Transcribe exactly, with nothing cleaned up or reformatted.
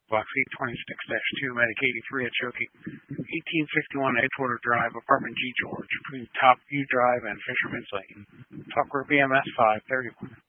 Block C twenty-six dash two, Medic eighty-three at Choki. eighteen fifty-one Edgewater Drive, Apartment G George, between Top View Drive and Fisherman's Lane. Talk group E M S five thirty-one.